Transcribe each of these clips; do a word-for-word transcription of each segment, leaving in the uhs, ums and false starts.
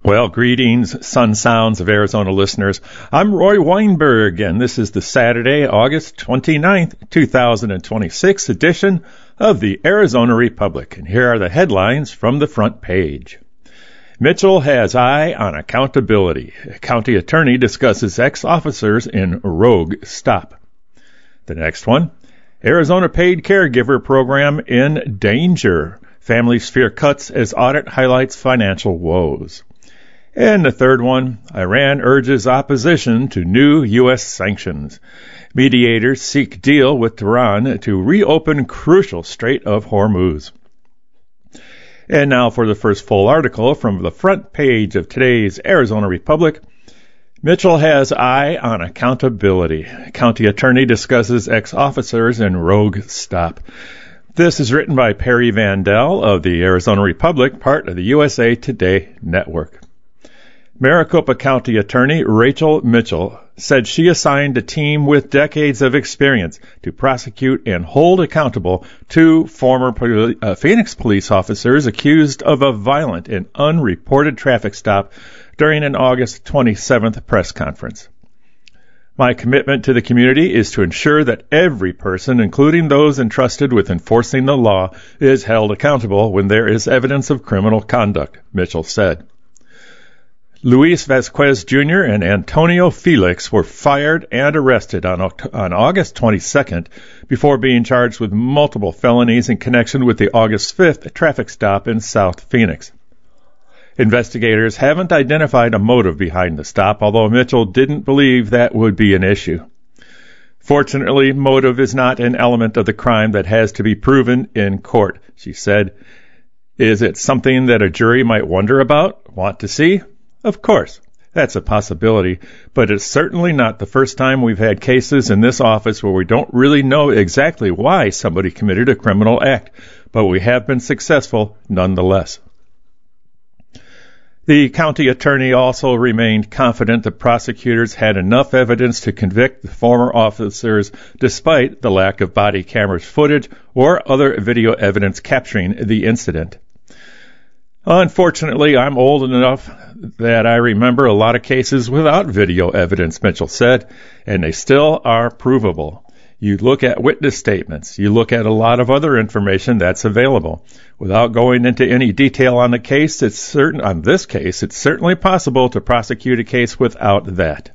Well, greetings, sun sounds of Arizona listeners. I'm Roy Weinberg, and this is the Saturday, August twenty-ninth, twenty twenty-six edition of the Arizona Republic. And here are the headlines from the front page. Mitchell has eye on accountability. County attorney discusses ex-officers in rogue stop. The next one, Arizona paid caregiver program in danger. Families fear cuts as audit highlights financial woes. And the third one, Iran urges opposition to new U S sanctions. Mediators seek deal with Tehran to reopen crucial Strait of Hormuz. And now for the first full article from the front page of today's Arizona Republic. Mitchell has eye on accountability. County attorney discusses ex-officers in rogue stop. This is written by Perry Vandell of the Arizona Republic, part of the U S A Today network. Maricopa County Attorney Rachel Mitchell said she assigned a team with decades of experience to prosecute and hold accountable two former poli- uh, Phoenix police officers accused of a violent and unreported traffic stop during an August twenty-seventh press conference. My commitment to the community is to ensure that every person, including those entrusted with enforcing the law, is held accountable when there is evidence of criminal conduct, Mitchell said. Luis Vasquez Junior and Antonio Felix were fired and arrested on, on August twenty-second before being charged with multiple felonies in connection with the August fifth traffic stop in South Phoenix. Investigators haven't identified a motive behind the stop, although Mitchell didn't believe that would be an issue. Fortunately, motive is not an element of the crime that has to be proven in court, she said. Is it something that a jury might wonder about, want to see? Of course, that's a possibility, but it's certainly not the first time we've had cases in this office where we don't really know exactly why somebody committed a criminal act, but we have been successful nonetheless. The county attorney also remained confident that prosecutors had enough evidence to convict the former officers despite the lack of body camera footage or other video evidence capturing the incident. Unfortunately, I'm old enough that I remember a lot of cases without video evidence, Mitchell said, and they still are provable. You look at witness statements. You look at a lot of other information that's available. Without going into any detail on the case, it's certain, on this case, it's certainly possible to prosecute a case without that.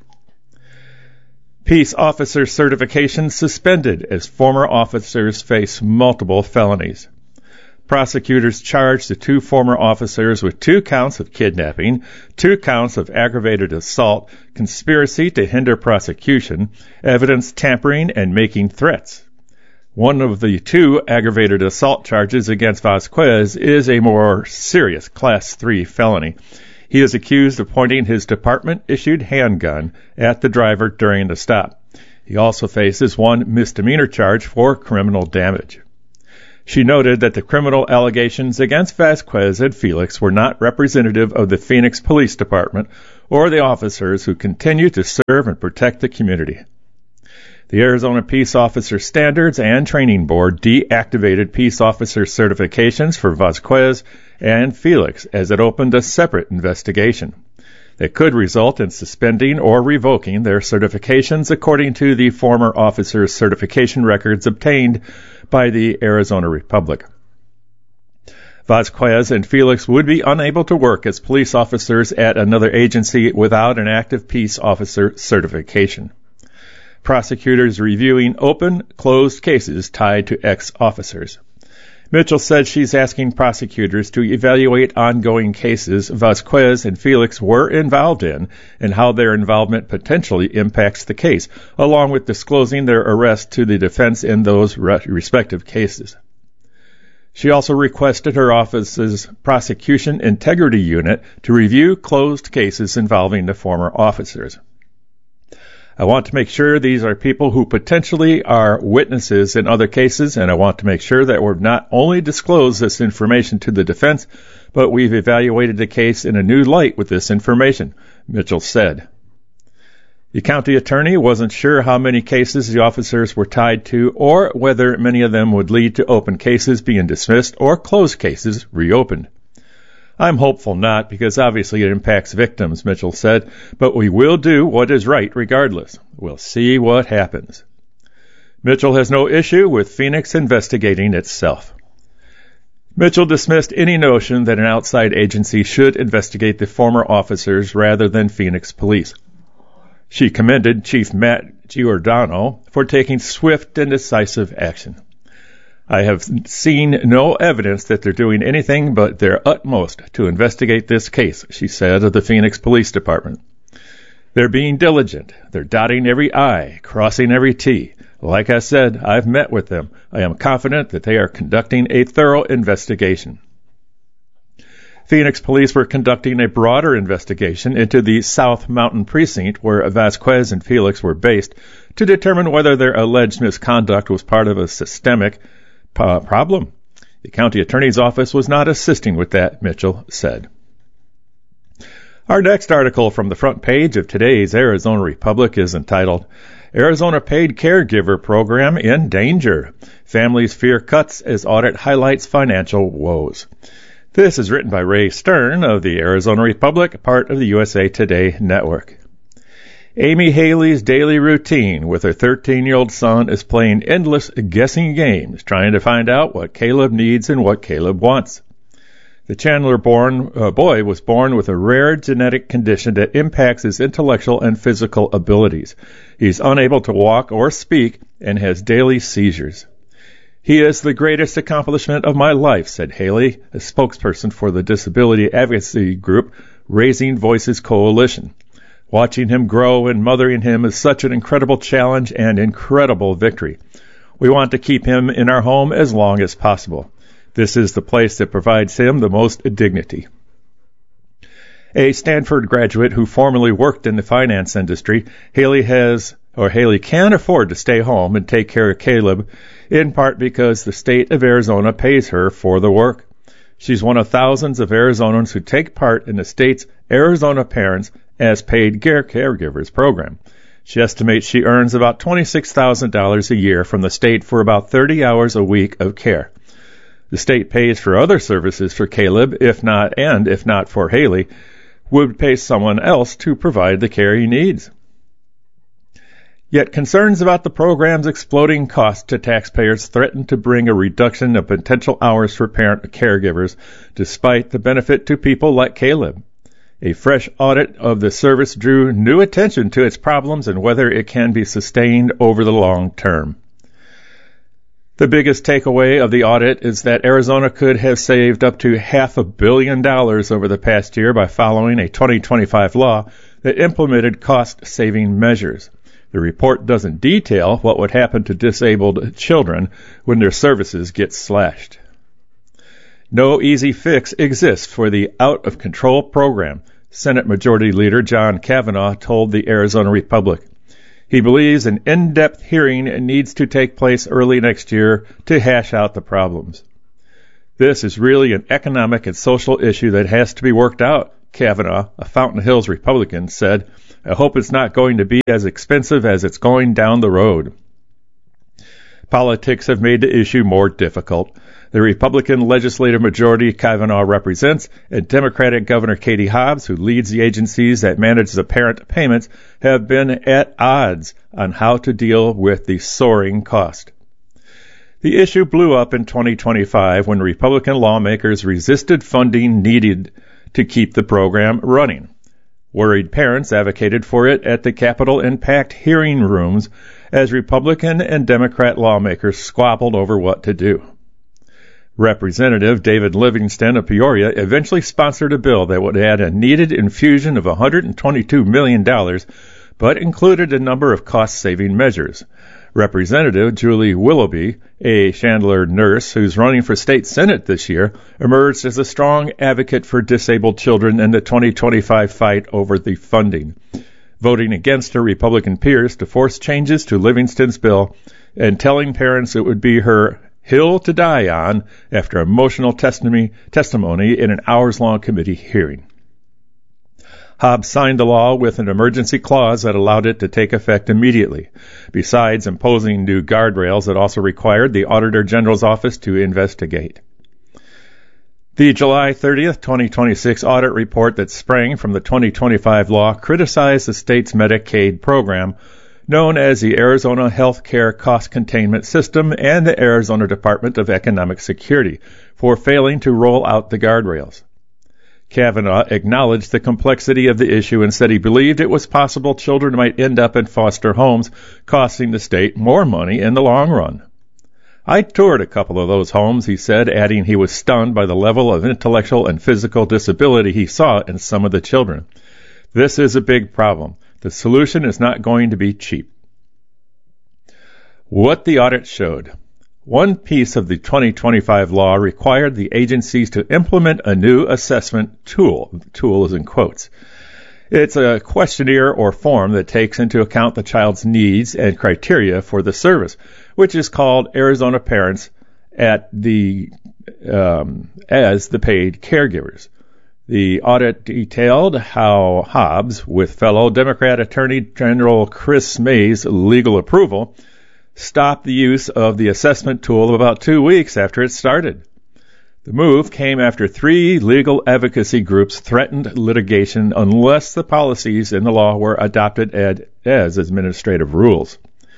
Peace officer certification suspended as former officers face multiple felonies. Prosecutors charged the two former officers with two counts of kidnapping, two counts of aggravated assault, conspiracy to hinder prosecution, evidence tampering, and making threats. One of the two aggravated assault charges against Vasquez is a more serious Class three felony. He is accused of pointing his department-issued handgun at the driver during the stop. He also faces one misdemeanor charge for criminal damage. She noted that the criminal allegations against Vasquez and Felix were not representative of the Phoenix Police Department or the officers who continue to serve and protect the community. The Arizona Peace Officer Standards and Training Board deactivated peace officer certifications for Vasquez and Felix as it opened a separate investigation. That could result in suspending or revoking their certifications according to the former officers' certification records obtained by the Arizona Republic. Vasquez and Felix would be unable to work as police officers at another agency without an active peace officer certification. Prosecutors reviewing open, closed cases tied to ex-officers. Mitchell said she's asking prosecutors to evaluate ongoing cases Vasquez and Felix were involved in and how their involvement potentially impacts the case, along with disclosing their arrest to the defense in those respective cases. She also requested her office's prosecution integrity unit to review closed cases involving the former officers. I want to make sure these are people who potentially are witnesses in other cases, and I want to make sure that we've not only disclosed this information to the defense, but we've evaluated the case in a new light with this information, Mitchell said. The county attorney wasn't sure how many cases the officers were tied to or whether many of them would lead to open cases being dismissed or closed cases reopened. I'm hopeful not, because obviously it impacts victims, Mitchell said, but we will do what is right regardless. We'll see what happens. Mitchell has no issue with Phoenix investigating itself. Mitchell dismissed any notion that an outside agency should investigate the former officers rather than Phoenix police. She commended Chief Matt Giordano for taking swift and decisive action. I have seen no evidence that they're doing anything but their utmost to investigate this case, she said of the Phoenix Police Department. They're being diligent. They're dotting every I, crossing every T. Like I said, I've met with them. I am confident that they are conducting a thorough investigation. Phoenix police were conducting a broader investigation into the South Mountain precinct where Vasquez and Felix were based to determine whether their alleged misconduct was part of a systemic uh, problem. The county attorney's office was not assisting with that, Mitchell said. Our next article from the front page of today's Arizona Republic is entitled, Arizona Paid Caregiver Program in Danger. Families fear cuts as audit highlights financial woes. This is written by Ray Stern of the Arizona Republic, part of the U S A Today network. Amy Haley's daily routine with her thirteen-year-old son is playing endless guessing games, trying to find out what Caleb needs and what Caleb wants. The Chandler born, uh, boy was born with a rare genetic condition that impacts his intellectual and physical abilities. He's unable to walk or speak and has daily seizures. He is the greatest accomplishment of my life, said Haley, a spokesperson for the disability advocacy group Raising Voices Coalition. Watching him grow and mothering him is such an incredible challenge and incredible victory. We want to keep him in our home as long as possible. This is the place that provides him the most dignity. A Stanford graduate who formerly worked in the finance industry, Haley has, or Haley can afford to stay home and take care of Caleb, in part because the state of Arizona pays her for the work. She's one of thousands of Arizonans who take part in the state's Arizona Parents as Paid Care Caregivers program. She estimates she earns about twenty-six thousand dollars a year from the state for about thirty hours a week of care. The state pays for other services for Caleb, if not, and if not for Haley, would pay someone else to provide the care he needs. Yet concerns about the program's exploding cost to taxpayers threaten to bring a reduction of potential hours for parent caregivers, despite the benefit to people like Caleb. A fresh audit of the service drew new attention to its problems and whether it can be sustained over the long term. The biggest takeaway of the audit is that Arizona could have saved up to half a billion dollars over the past year by following a twenty twenty-five law that implemented cost-saving measures. The report doesn't detail what would happen to disabled children when their services get slashed. No easy fix exists for the out-of-control program, Senate Majority Leader John Kavanaugh told the Arizona Republic. He believes an in-depth hearing needs to take place early next year to hash out the problems. This is really an economic and social issue that has to be worked out, Kavanaugh, a Fountain Hills Republican, said. I hope it's not going to be as expensive as it's going down the road. Politics have made the issue more difficult. The Republican legislative majority Kavanaugh represents and Democratic Governor Katie Hobbs, who leads the agencies that manage the parent payments, have been at odds on how to deal with the soaring cost. The issue blew up in twenty twenty-five when Republican lawmakers resisted funding needed to keep the program running. Worried parents advocated for it at the Capitol and packed hearing rooms as Republican and Democrat lawmakers squabbled over what to do. Representative David Livingston of Peoria eventually sponsored a bill that would add a needed infusion of one hundred twenty-two million dollars, but included a number of cost-saving measures. Representative Julie Willoughby, a Chandler nurse who's running for state senate this year, emerged as a strong advocate for disabled children in the twenty twenty-five fight over the funding, voting against her Republican peers to force changes to Livingston's bill and telling parents it would be her hill to die on after emotional testimony, testimony in an hours-long committee hearing. Hobbs signed the law with an emergency clause that allowed it to take effect immediately, besides imposing new guardrails that also required the Auditor General's office to investigate. The July thirtieth, twenty twenty-six audit report that sprang from the twenty twenty-five law criticized the state's Medicaid program, known as the Arizona Health Care Cost Containment System, and the Arizona Department of Economic Security for failing to roll out the guardrails. Kavanaugh acknowledged the complexity of the issue and said he believed it was possible children might end up in foster homes, costing the state more money in the long run. I toured a couple of those homes, he said, adding he was stunned by the level of intellectual and physical disability he saw in some of the children. This is a big problem. The solution is not going to be cheap. What the audit showed. One piece of the twenty twenty-five law required the agencies to implement a new assessment tool. The tool is in quotes. It's a questionnaire or form that takes into account the child's needs and criteria for the service, which is called Arizona Parents at the um, as the paid caregivers. The audit detailed how Hobbs, with fellow Democrat Attorney General Chris May's legal approval, stopped the use of the assessment tool about two weeks after it started. The move came after three legal advocacy groups threatened litigation unless the policies in the law were adopted ad, as administrative rules.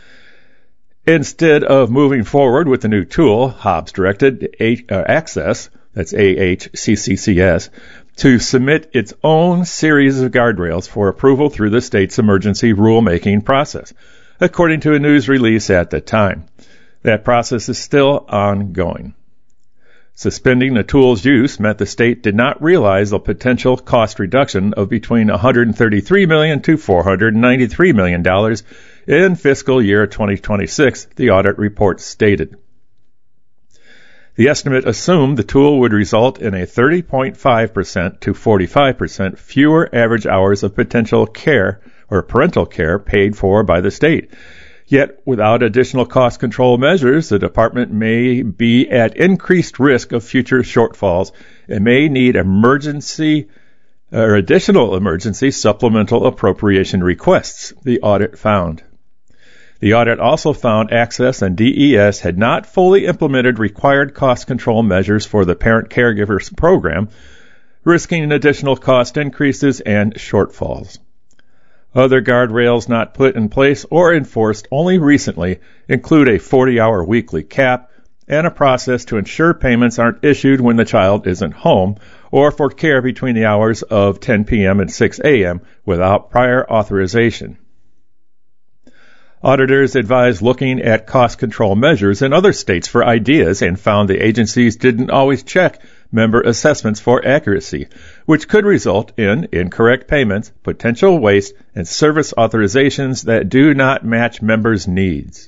Instead of moving forward with the new tool, Hobbs directed a, uh, Access, that's A H C C C S, to submit its own series of guardrails for approval through the state's emergency rulemaking process, according to a news release at the time. That process is still ongoing. Suspending the tool's use meant the state did not realize the potential cost reduction of between one hundred thirty-three million dollars to four hundred ninety-three million dollars in fiscal year twenty twenty-six, the audit report stated. The estimate assumed the tool would result in a thirty point five percent to forty-five percent fewer average hours of potential care or parental care paid for by the state. Yet, without additional cost control measures, the department may be at increased risk of future shortfalls and may need emergency or additional emergency supplemental appropriation requests, the audit found. The audit also found Access and D E S had not fully implemented required cost control measures for the Parent Caregivers Program, risking additional cost increases and shortfalls. Other guardrails not put in place or enforced only recently include a forty-hour weekly cap and a process to ensure payments aren't issued when the child isn't home or for care between the hours of ten p.m. and six a.m. without prior authorization. Auditors advised looking at cost control measures in other states for ideas and found the agencies didn't always check member assessments for accuracy, which could result in incorrect payments, potential waste, and service authorizations that do not match members' needs.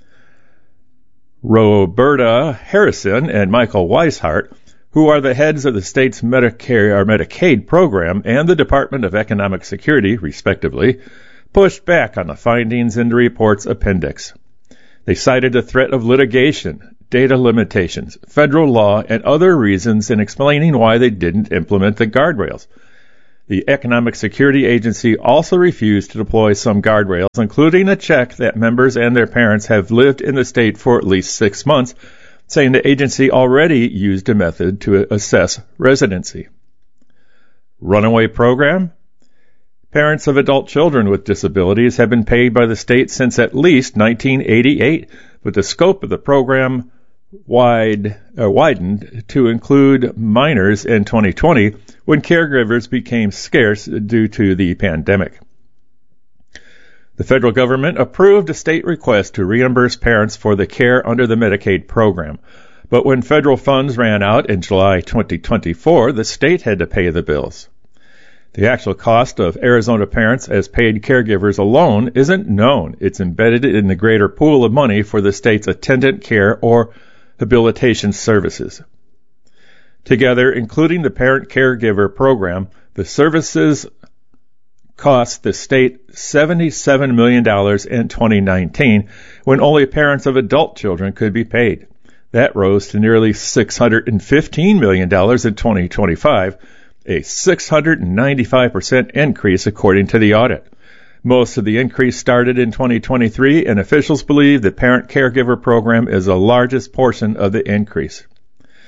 Roberta Harrison and Michael Weishart, who are the heads of the state's Medicare or Medicaid program and the Department of Economic Security, respectively, pushed back on the findings in the report's appendix. They cited the threat of litigation, data limitations, federal law, and other reasons in explaining why they didn't implement the guardrails. The Economic Security Agency also refused to deploy some guardrails, including a check that members and their parents have lived in the state for at least six months, saying the agency already used a method to assess residency. Runaway program? Parents of adult children with disabilities have been paid by the state since at least nineteen eighty-eight, but the scope of the program wide, uh, widened to include minors in twenty twenty when caregivers became scarce due to the pandemic. The federal government approved a state request to reimburse parents for the care under the Medicaid program, but when federal funds ran out in July twenty twenty-four, the state had to pay the bills. The actual cost of Arizona parents as paid caregivers alone isn't known. It's embedded in the greater pool of money for the state's attendant care or habilitation services. Together, including the Parent Caregiver Program, the services cost the state seventy-seven million dollars in twenty nineteen, when only parents of adult children could be paid. That rose to nearly six hundred fifteen million dollars in twenty twenty-five, a six hundred ninety-five percent increase according to the audit. Most of the increase started in twenty twenty-three, and officials believe the Parent Caregiver Program is the largest portion of the increase.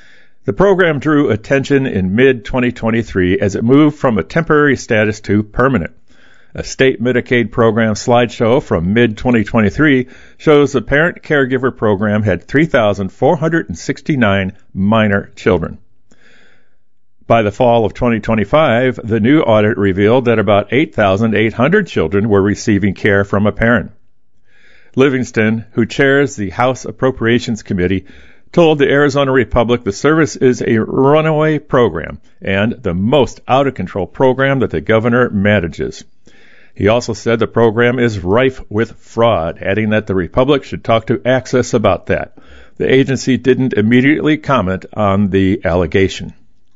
The program drew attention in mid twenty twenty-three as it moved from a temporary status to permanent. A state Medicaid program slideshow from mid twenty twenty-three shows the parent caregiver program had three thousand four hundred sixty-nine minor children. By the fall of twenty twenty-five, the new audit revealed that about eight thousand eight hundred children were receiving care from a parent. Livingston, who chairs the House Appropriations Committee, told the Arizona Republic the service is a runaway program and the most out-of-control program that the governor manages. He also said the program is rife with fraud, adding that the Republic should talk to Access about that. The agency didn't immediately comment on the allegation.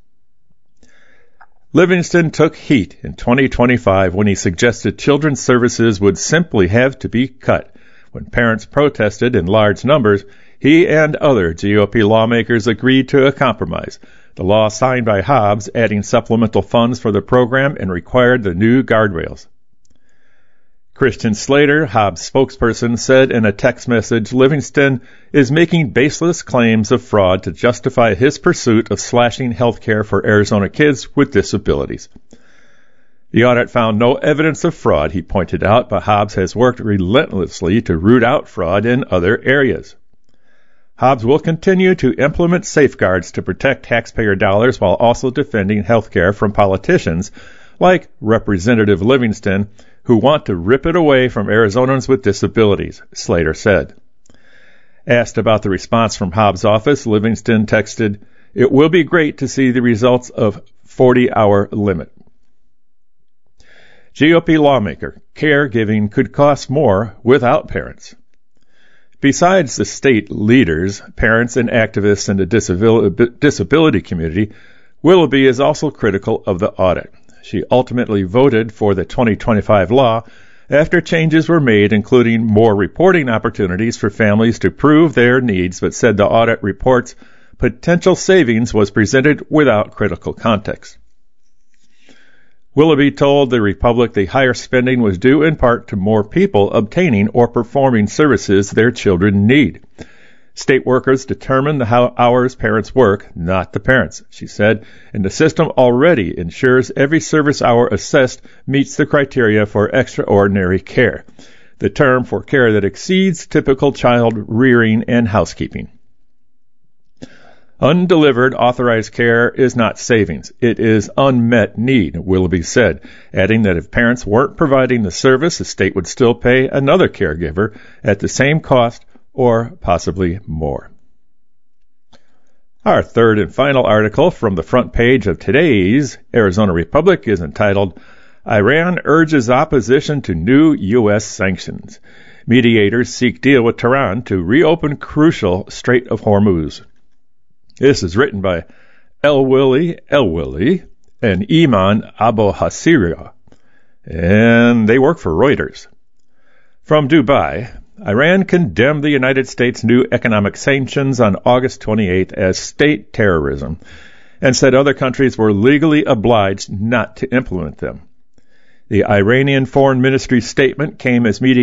Livingston took heat in twenty twenty-five when he suggested children's services would simply have to be cut. When parents protested in large numbers, he and other G O P lawmakers agreed to a compromise. The law signed by Hobbs, adding supplemental funds for the program and required the new guardrails. Christian Slater, Hobbs' spokesperson, said in a text message, Livingston is making baseless claims of fraud to justify his pursuit of slashing health care for Arizona kids with disabilities. The audit found no evidence of fraud, he pointed out, but Hobbs has worked relentlessly to root out fraud in other areas. Hobbs will continue to implement safeguards to protect taxpayer dollars while also defending health care from politicians like Representative Livingston, who want to rip it away from Arizonans with disabilities, Slater said. Asked about the response from Hobbs' office, Livingston texted, "It will be great to see the results of forty-hour limit." G O P lawmaker, caregiving could cost more without parents. Besides the state leaders, parents, and activists in the disability, disability community, Willoughby is also critical of the audit. She ultimately voted for the twenty twenty-five law after changes were made, including more reporting opportunities for families to prove their needs, but said the audit report's potential savings was presented without critical context. Willoughby told the Republic the higher spending was due in part to more people obtaining or performing services their children need. State workers determine the how hours parents work, not the parents, she said, and the system already ensures every service hour assessed meets the criteria for extraordinary care, the term for care that exceeds typical child rearing and housekeeping. Undelivered authorized care is not savings. It is unmet need, Willoughby said, adding that if parents weren't providing the service, the state would still pay another caregiver at the same cost or possibly more. Our third and final article from the front page of today's Arizona Republic is entitled, Iran Urges Opposition to New U S Sanctions. Mediators Seek Deal with Tehran to Reopen Crucial Strait of Hormuz. This is written by El-Willy El-Willy and Iman Abu Hasira, and they work for Reuters. From Dubai, Iran condemned the United States' new economic sanctions on August twenty-eighth as state terrorism and said other countries were legally obliged not to implement them. The Iranian Foreign Ministry statement came as media